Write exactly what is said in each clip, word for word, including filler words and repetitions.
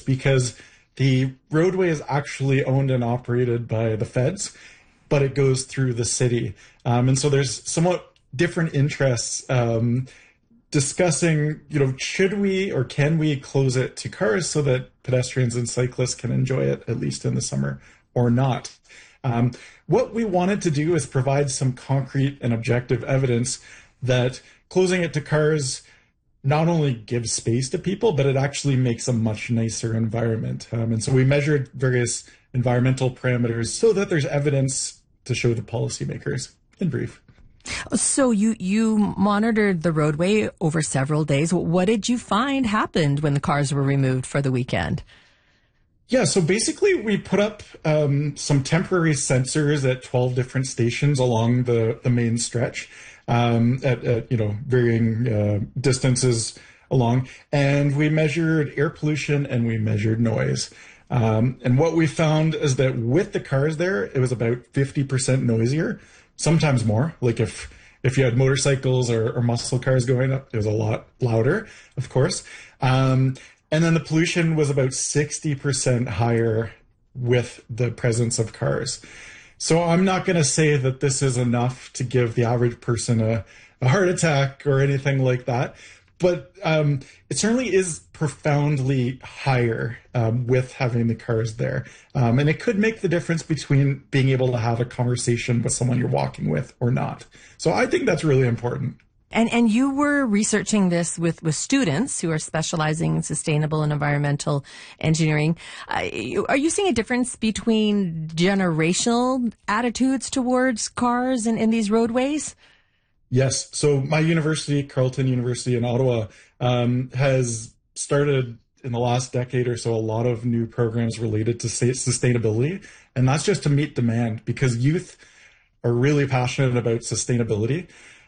because the roadway is actually owned and operated by the feds, but it goes through the city. Um, and so there's somewhat different interests um, discussing, you know, should we or can we close it to cars so that pedestrians and cyclists can enjoy it, at least in the summer, or not? Um, what we wanted to do is provide some concrete and objective evidence that closing it to cars not only gives space to people, but it actually makes a much nicer environment. Um, and so we measured various environmental parameters so that there's evidence to show the policymakers, in brief. So you, you monitored the roadway over several days. What did you find happened when the cars were removed for the weekend? Yeah, so basically we put up um, some temporary sensors at twelve different stations along the, the main stretch um, at, at, you know, varying uh, distances along. And we measured air pollution and we measured noise. Um, and what we found is that with the cars there, it was about fifty percent noisier, sometimes more. Like if if you had motorcycles or, or muscle cars going up, it was a lot louder, of course. Um, and then the pollution was about sixty percent higher with the presence of cars. So I'm not going to say that this is enough to give the average person a, a heart attack or anything like that. But um, it certainly is profoundly higher um, with having the cars there. Um, and it could make the difference between being able to have a conversation with someone you're walking with or not. So I think that's really important. And and you were researching this with, with students who are specializing in sustainable and environmental engineering. Uh, are you seeing a difference between generational attitudes towards cars and in these roadways? Yes. So my university, Carleton University in Ottawa, um, has started in the last decade or so a lot of new programs related to sustainability. And that's just to meet demand because youth are really passionate about sustainability.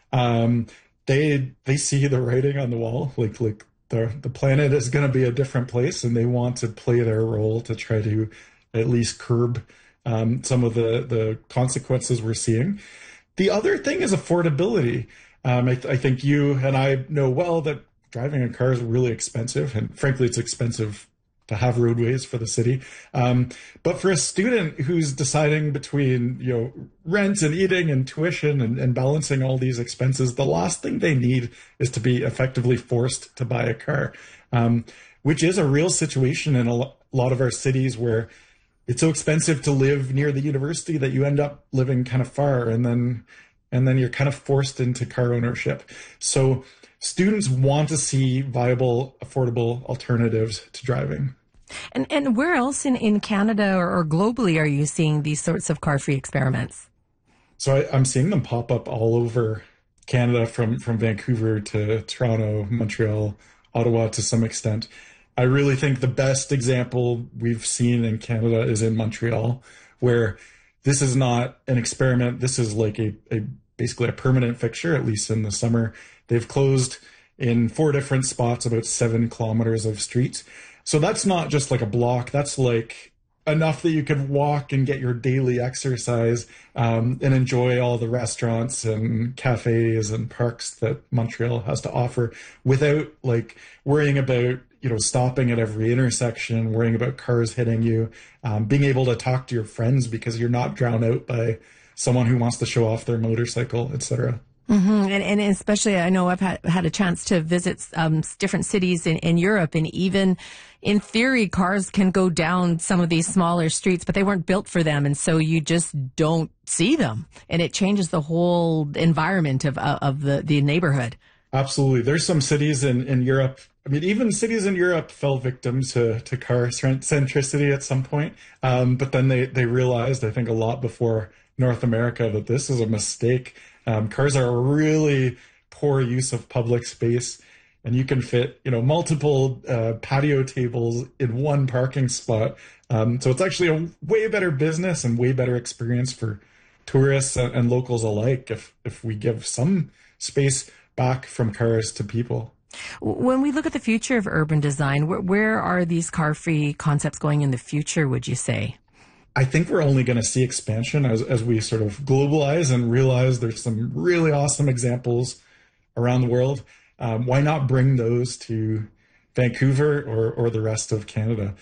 Um, they they see the writing on the wall, like like the, the planet is going to be a different place, and they want to play their role to try to at least curb um, some of the, the consequences we're seeing. The other thing is affordability. Um, I, th- I think you and I know well that driving a car is really expensive, and frankly, it's expensive to have roadways for the city. Um, but for a student who's deciding between, you know, rent and eating and tuition and, and balancing all these expenses, the last thing they need is to be effectively forced to buy a car, um, which is a real situation in a lo- lot of our cities where it's so expensive to live near the university that you end up living kind of far, and then and then you're kind of forced into car ownership. So students want to see viable, affordable alternatives to driving. And and where else in, in Canada or, or globally are you seeing these sorts of car-free experiments? So I, I'm seeing them pop up all over Canada, from, from Vancouver to Toronto, Montreal, Ottawa to some extent. I really think the best example we've seen in Canada is in Montreal, where this is not an experiment. This is like a, a basically a permanent fixture, at least in the summer. They've closed in four different spots about seven kilometers of streets. So that's not just like a block. That's like enough that you could walk and get your daily exercise um, and enjoy all the restaurants and cafes and parks that Montreal has to offer without like worrying about, you know, stopping at every intersection, worrying about cars hitting you, um, being able to talk to your friends because you're not drowned out by someone who wants to show off their motorcycle, et cetera. Mm-hmm. And, and especially, I know I've had, had a chance to visit um, different cities in, in Europe, and even in theory, cars can go down some of these smaller streets, but they weren't built for them. And so you just don't see them. And it changes the whole environment of, of the, the neighborhood. Absolutely. There's some cities in, in Europe. I mean, even cities in Europe fell victim to, to car centricity at some point. Um, but then they, they realized, I think a lot before North America, that this is a mistake. Um, cars are a really poor use of public space, and you can fit, you know, multiple uh, patio tables in one parking spot. Um, so it's actually a way better business and way better experience for tourists and, and locals alike if if we give some space back from cars to people. When we look at the future of urban design, where, where are these car-free concepts going in the future, would you say? I think we're only going to see expansion as, as we sort of globalize and realize there's some really awesome examples around the world. Um, why not bring those to Vancouver or, or the rest of Canada?